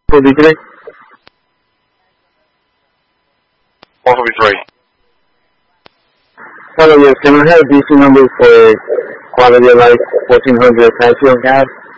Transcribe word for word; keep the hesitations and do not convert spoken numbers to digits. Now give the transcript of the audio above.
forty-three. one forty-three. Hello, yes, can I have D C number for quality of life fourteen hundred Passion gas?